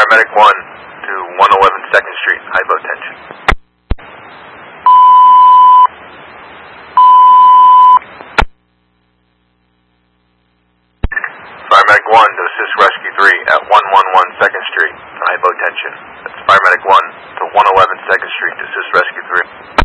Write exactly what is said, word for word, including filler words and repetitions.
Paramedic one to one eleven second Street, high boat tension. Paramedic one to assist Rescue three at one eleven second Street, high boat tension. That's Paramedic one to one eleven second Street to assist Rescue three.